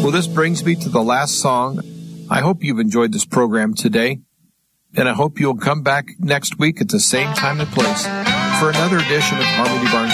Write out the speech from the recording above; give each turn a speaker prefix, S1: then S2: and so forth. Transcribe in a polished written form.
S1: Well, this brings me to the last song. I hope you've enjoyed this program today, and I hope you'll come back next week at the same time and place for another edition of Harmony Barn